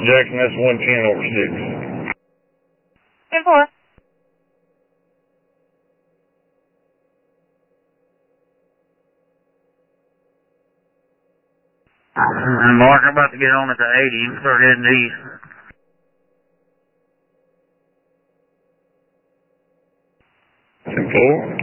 Jackson, that's 110 over 6. 10-4. Mark, I'm about to get on at the 80. You can start heading east. 10-4.